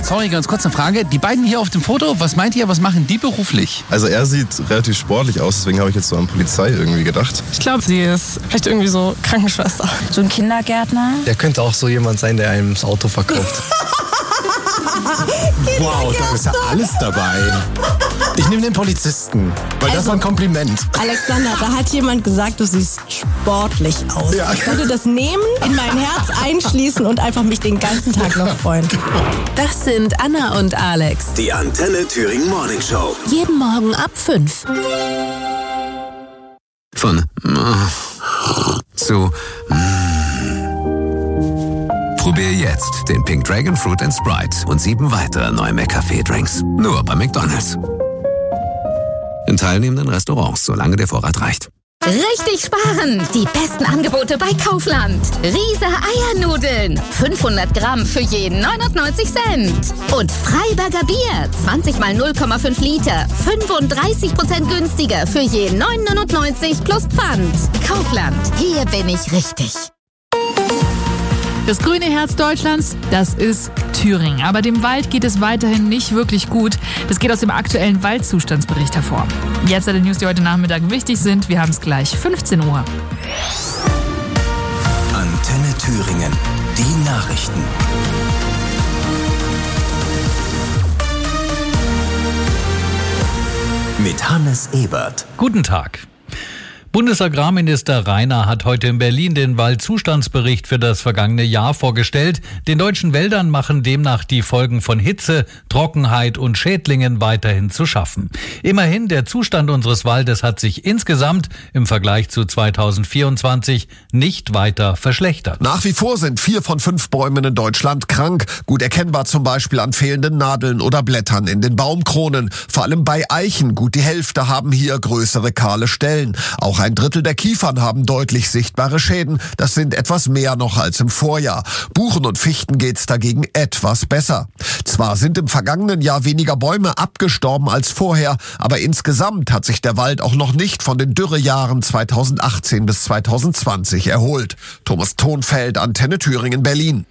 Sorry, ganz kurz eine Frage. Die beiden hier auf dem Foto, was meint ihr, was machen die beruflich? Also er sieht relativ sportlich aus, deswegen habe ich jetzt so an Polizei irgendwie gedacht. Ich glaube, sie ist echt irgendwie so Krankenschwester. So ein Kindergärtner. Der könnte auch so jemand sein, der einem das Auto verkauft. Wow, da ist ja alles dabei. Ich nehme den Polizisten, weil das war ein Kompliment. Alexander, da hat jemand gesagt, du siehst sportlich aus. Ja. Ich würde das nehmen, in mein Herz einschließen und einfach mich den ganzen Tag noch freuen. Das sind Anna und Alex. Die Antenne Thüringen Morning Show. Jeden Morgen ab 5. Von zu Probier jetzt den Pink Dragon Fruit & Sprite und 7 weitere neue McCafé-Drinks. Nur bei McDonald's. In teilnehmenden Restaurants, solange der Vorrat reicht. Richtig sparen! Die besten Angebote bei Kaufland. Riese Eiernudeln. 500 Gramm für jeden 99 Cent. Und Freiberger Bier. 20 mal 0,5 Liter. 35% günstiger für jeden 9,99 plus Pfand. Kaufland. Hier bin ich richtig. Das grüne Herz Deutschlands, das ist Thüringen. Aber dem Wald geht es weiterhin nicht wirklich gut. Das geht aus dem aktuellen Waldzustandsbericht hervor. Jetzt alle News, die heute Nachmittag wichtig sind. Wir haben es gleich, 15 Uhr. Antenne Thüringen. Die Nachrichten. Mit Hannes Ebert. Guten Tag. Bundesagrarminister Rainer hat heute in Berlin den Waldzustandsbericht für das vergangene Jahr vorgestellt. Den deutschen Wäldern machen demnach die Folgen von Hitze, Trockenheit und Schädlingen weiterhin zu schaffen. Immerhin, der Zustand unseres Waldes hat sich insgesamt im Vergleich zu 2024 nicht weiter verschlechtert. Nach wie vor sind 4 von 5 Bäumen in Deutschland krank. Gut erkennbar zum Beispiel an fehlenden Nadeln oder Blättern in den Baumkronen. Vor allem bei Eichen, gut die Hälfte haben hier größere kahle Stellen. Auch ein Drittel der Kiefern haben deutlich sichtbare Schäden. Das sind etwas mehr noch als im Vorjahr. Buchen und Fichten geht's dagegen etwas besser. Zwar sind im vergangenen Jahr weniger Bäume abgestorben als vorher, aber insgesamt hat sich der Wald auch noch nicht von den Dürrejahren 2018 bis 2020 erholt. Thomas Thonfeld, Antenne Thüringen, Berlin.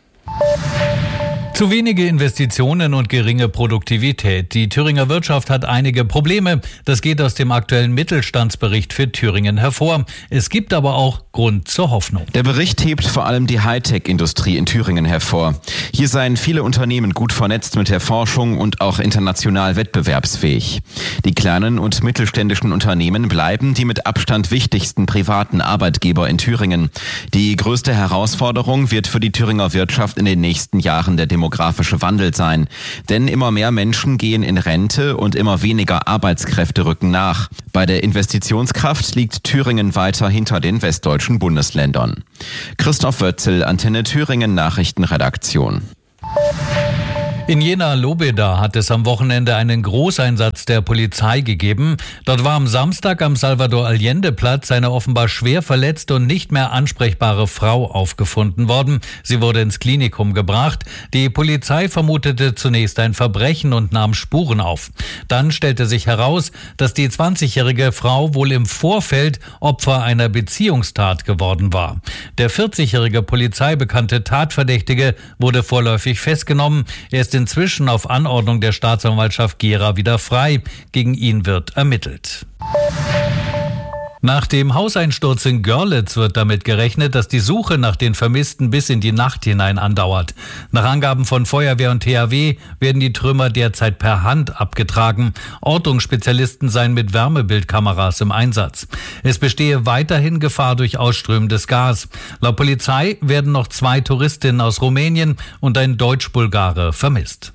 Zu wenige Investitionen und geringe Produktivität. Die Thüringer Wirtschaft hat einige Probleme. Das geht aus dem aktuellen Mittelstandsbericht für Thüringen hervor. Es gibt aber auch Grund zur Hoffnung. Der Bericht hebt vor allem die Hightech-Industrie in Thüringen hervor. Hier seien viele Unternehmen gut vernetzt mit der Forschung und auch international wettbewerbsfähig. Die kleinen und mittelständischen Unternehmen bleiben die mit Abstand wichtigsten privaten Arbeitgeber in Thüringen. Die größte Herausforderung wird für die Thüringer Wirtschaft in den nächsten Jahren der demografische Wandel sein. Denn immer mehr Menschen gehen in Rente und immer weniger Arbeitskräfte rücken nach. Bei der Investitionskraft liegt Thüringen weiter hinter den westdeutschen Bundesländern. Christoph Wötzel, Antenne Thüringen Nachrichtenredaktion. In Jena-Lobeda hat es am Wochenende einen Großeinsatz der Polizei gegeben. Dort war am Samstag am Salvador-Allende-Platz eine offenbar schwer verletzte und nicht mehr ansprechbare Frau aufgefunden worden. Sie wurde ins Klinikum gebracht. Die Polizei vermutete zunächst ein Verbrechen und nahm Spuren auf. Dann stellte sich heraus, dass die 20-jährige Frau wohl im Vorfeld Opfer einer Beziehungstat geworden war. Der 40-jährige polizeibekannte Tatverdächtige wurde vorläufig festgenommen. Er ist inzwischen auf Anordnung der Staatsanwaltschaft Gera wieder frei. Gegen ihn wird ermittelt. Nach dem Hauseinsturz in Görlitz wird damit gerechnet, dass die Suche nach den Vermissten bis in die Nacht hinein andauert. Nach Angaben von Feuerwehr und THW werden die Trümmer derzeit per Hand abgetragen. Ortungsspezialisten seien mit Wärmebildkameras im Einsatz. Es bestehe weiterhin Gefahr durch ausströmendes Gas. Laut Polizei werden noch 2 Touristinnen aus Rumänien und ein Deutsch-Bulgare vermisst.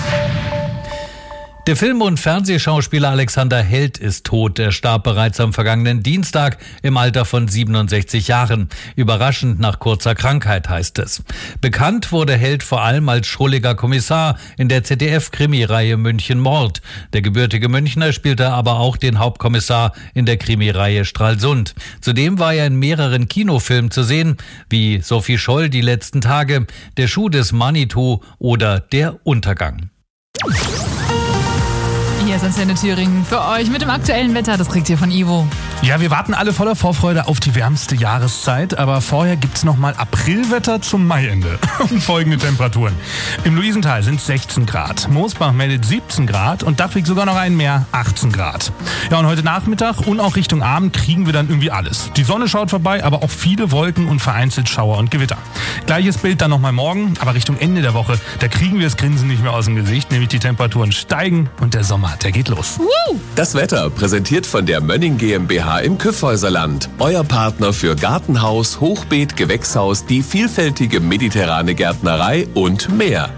Der Film- und Fernsehschauspieler Alexander Held ist tot. Er starb bereits am vergangenen Dienstag im Alter von 67 Jahren. Überraschend nach kurzer Krankheit, heißt es. Bekannt wurde Held vor allem als schrulliger Kommissar in der ZDF-Krimireihe München Mord. Der gebürtige Münchner spielte aber auch den Hauptkommissar in der Krimireihe Stralsund. Zudem war er in mehreren Kinofilmen zu sehen, wie Sophie Scholl, Die letzten Tage, Der Schuh des Manitou oder Der Untergang. Hier ist Antenne Thüringen für euch mit dem aktuellen Wetter. Das kriegt ihr von Ivo. Ja, wir warten alle voller Vorfreude auf die wärmste Jahreszeit, aber vorher gibt's nochmal Aprilwetter zum Maiende und folgende Temperaturen. Im Luisenthal sind 16 Grad, Moosbach meldet 17 Grad und Dachwig sogar noch ein mehr, 18 Grad. Ja, und heute Nachmittag und auch Richtung Abend kriegen wir dann irgendwie alles. Die Sonne schaut vorbei, aber auch viele Wolken und vereinzelt Schauer und Gewitter. Gleiches Bild dann nochmal morgen, aber Richtung Ende der Woche, da kriegen wir das Grinsen nicht mehr aus dem Gesicht, nämlich die Temperaturen steigen und der Sommer, der geht los. Das Wetter präsentiert von der Mönning GmbH im Kyffhäuserland. Euer Partner für Gartenhaus, Hochbeet, Gewächshaus, die vielfältige mediterrane Gärtnerei und mehr.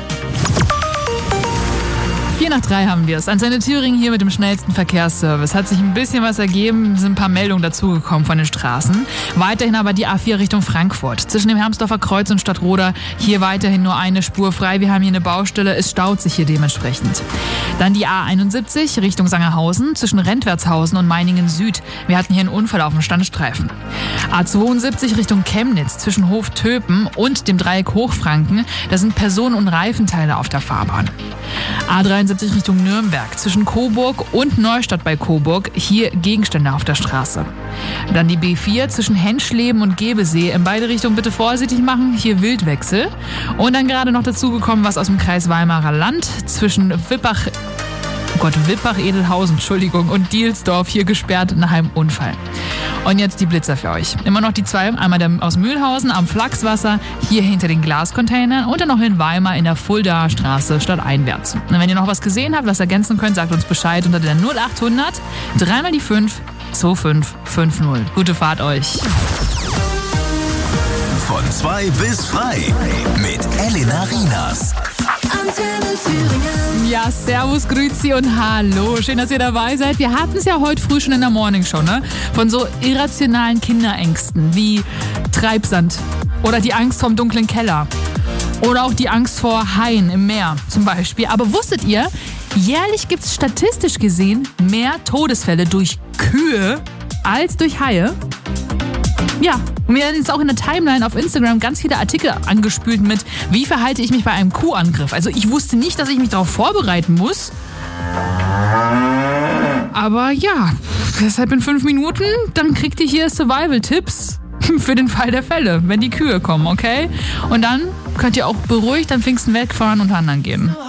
4:03 haben wir es. Antenne Thüringen hier mit dem schnellsten Verkehrsservice. Hat sich ein bisschen was ergeben, sind ein paar Meldungen dazugekommen von den Straßen. Weiterhin aber die A4 Richtung Frankfurt. Zwischen dem Hermsdorfer Kreuz und Stadtroda hier weiterhin nur eine Spur frei. Wir haben hier eine Baustelle, es staut sich hier dementsprechend. Dann die A71 Richtung Sangerhausen zwischen Rentwertshausen und Meiningen Süd. Wir hatten hier einen Unfall auf dem Standstreifen. A72 Richtung Chemnitz zwischen Hof-Töpen und dem Dreieck Hochfranken. Da sind Personen- und Reifenteile auf der Fahrbahn. A73 Richtung Nürnberg zwischen Coburg und Neustadt bei Coburg. Hier Gegenstände auf der Straße. Dann die B4 zwischen Henschleben und Gebesee. In beide Richtungen bitte vorsichtig machen. Hier Wildwechsel. Und dann gerade noch dazugekommen, was aus dem Kreis Weimarer Land zwischen Wippach-Edelhausen, und Dielsdorf hier gesperrt nach einem Unfall. Und jetzt die Blitzer für euch. Immer noch die zwei, einmal der aus Mühlhausen am Flachswasser, hier hinter den Glascontainern und dann noch in Weimar in der Fuldaer Straße stadteinwärts. Und wenn ihr noch was gesehen habt, was ergänzen könnt, sagt uns Bescheid unter der 0800 3 mal die 5 2550. Gute Fahrt euch. Von 2 bis frei mit Elena Rienas. Ja, servus, grüezi und hallo. Schön, dass ihr dabei seid. Wir hatten es ja heute früh schon in der Morningshow, ne? Von so irrationalen Kinderängsten wie Treibsand oder die Angst vorm dunklen Keller oder auch die Angst vor Haien im Meer zum Beispiel. Aber wusstet ihr, jährlich gibt es statistisch gesehen mehr Todesfälle durch Kühe als durch Haie? Ja, und mir ist auch in der Timeline auf Instagram ganz viele Artikel angespült mit, wie verhalte ich mich bei einem Kuhangriff. Also ich wusste nicht, dass ich mich darauf vorbereiten muss. Aber ja, deshalb in 5 Minuten, dann kriegt ihr hier Survival-Tipps für den Fall der Fälle, wenn die Kühe kommen, okay? Und dann könnt ihr auch beruhigt am Pfingsten wegfahren und anderen gehen.